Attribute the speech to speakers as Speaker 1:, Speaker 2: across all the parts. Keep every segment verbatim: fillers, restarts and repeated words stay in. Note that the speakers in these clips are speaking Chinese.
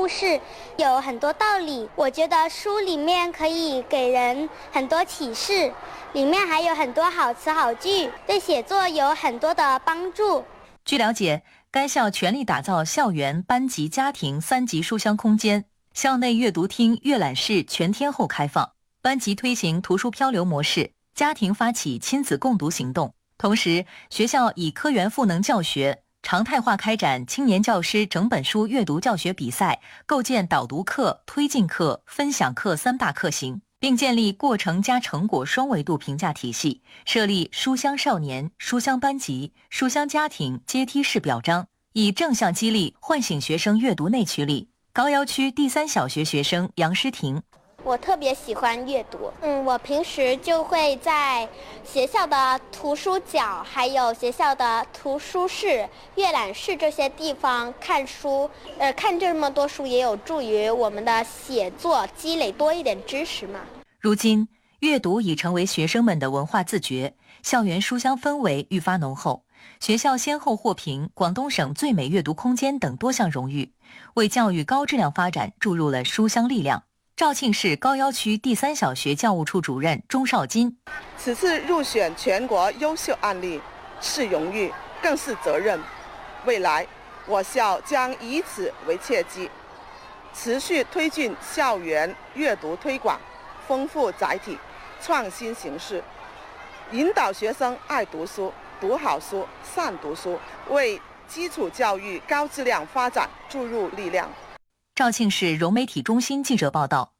Speaker 1: 故事，有很多道理。我觉得书里面可以给人很多启示，里面还有很多好词好句，对写作有很多的帮助。
Speaker 2: 据了解，该校全力打造校园、班级、家庭三级书香空间，校内阅读厅、阅览室全天候开放，班级推行图书漂流模式，家庭发起亲子共读行动。同时，学校以科园赋能教学，常态化开展青年教师整本书阅读教学比赛，构建导读课、推进课、分享课三大课型，并建立过程加成果双维度评价体系，设立书香少年、书香班级、书香家庭阶梯式表彰，以正向激励唤醒学生阅读内驱力。高邮区第三小学学生杨诗婷，
Speaker 1: 我特别喜欢阅读，嗯，我平时就会在学校的图书角，还有学校的图书室、阅览室这些地方看书，呃，看这么多书也有助于我们的写作，积累多一点知识嘛。
Speaker 2: 如今，阅读已成为学生们的文化自觉，校园书香氛围愈发浓厚。学校先后获评广东省最美阅读空间等多项荣誉，为教育高质量发展注入了书香力量。肇庆市高邮区第三小学教务处主任钟少金，
Speaker 3: 此次入选全国优秀案例是荣誉，更是责任。未来，我校将以此为契机，持续推进校园阅读推广，丰富载体，创新形式，引导学生爱读书、读好书、善读书，为基础教育高质量发展注入力量。
Speaker 2: 肇庆市融媒体中心记者报道。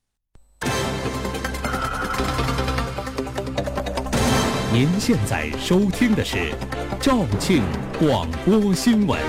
Speaker 4: 您现在收听的是肇庆广播新闻。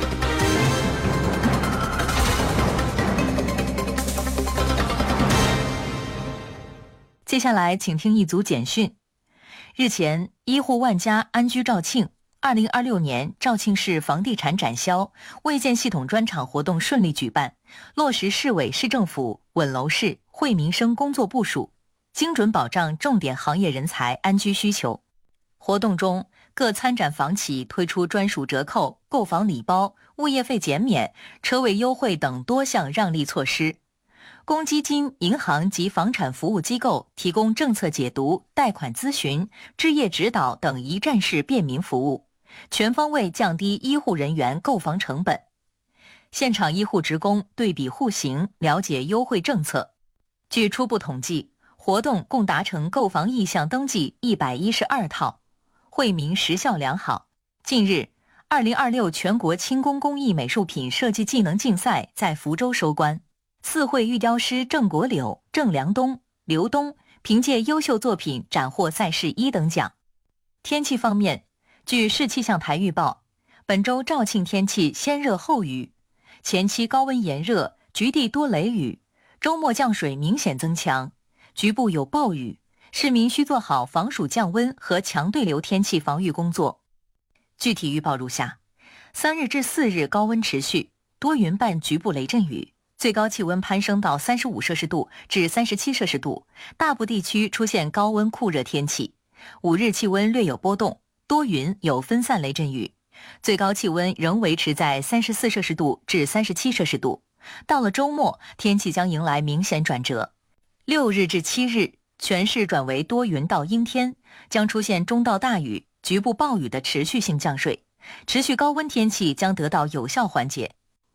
Speaker 2: 接下来请听一组简讯。日前，医护万家安居肇庆。二零二六年肇庆市房地产展销卫健系统专场活动顺利举办，落实市委市政府稳楼市、惠民生工作部署，精准保障重点行业人才安居需求。活动中，各参展房企推出专属折扣、购房礼包、物业费减免、车位优惠等多项让利措施。公积金、银行及房产服务机构提供政策解读、贷款咨询、置业指导等一站式便民服务，全方位降低医护人员购房成本。现场医护职工对比户型，了解优惠政策。据初步统计，活动共达成购房意向登记一百一十二套，惠民实效良好。近日，二零二六全国轻工工艺美术品设计技能竞赛在福州收官。四会玉雕师郑国柳、郑良东、刘东凭借优秀作品斩获赛事一等奖。天气方面，据市气象台预报，本周肇庆天气先热后雨，前期高温炎热，局地多雷雨，周末降水明显增强，局部有暴雨，市民需做好防暑降温和强对流天气防御工作。具体预报如下：三日至四日高温持续，多云伴局部雷阵雨，最高气温攀升到三十五摄氏度至三十七摄氏度，大部地区出现高温酷热天气。五日气温略有波动，多云有分散雷阵雨，最高气温仍维持在三十四摄氏度至三十七摄氏度。到了周末，天气将迎来明显转折。六日至七日，全市转为多云到阴天，将出现中到大雨、局部暴雨的持续性降水，持续高温天气将得到有效缓解。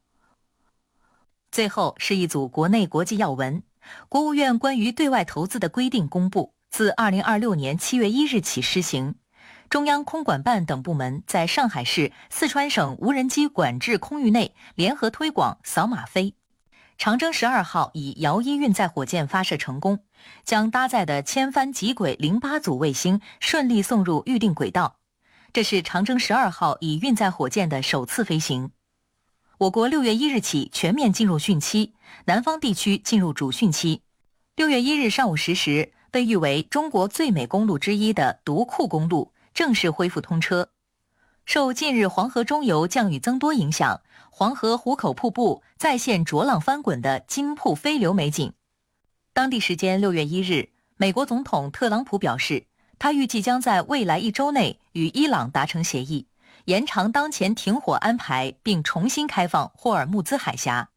Speaker 2: 最后是一组国内国际要闻。国务院关于对外投资的规定公布，自二零二六年七月一日起施行。中央空管办等部门在上海市、四川省无人机管制空域内联合推广扫码飞。长征十二号以遥一运载火箭发射成功，将搭载的千帆极轨零八组卫星顺利送入预定轨道。这是长征十二号以运载火箭的首次飞行。我国六月一日起全面进入汛期，南方地区进入主汛期。六月一日上午十时，被誉为中国最美公路之一的独库公路正式恢复通车。受近日黄河中游降雨增多影响，黄河壶口瀑布再现浊浪翻滚的金瀑飞流美景。当地时间六月一日，美国总统特朗普表示，他预计将在未来一周内与伊朗达成协议，延长当前停火安排，并重新开放霍尔木兹海峡。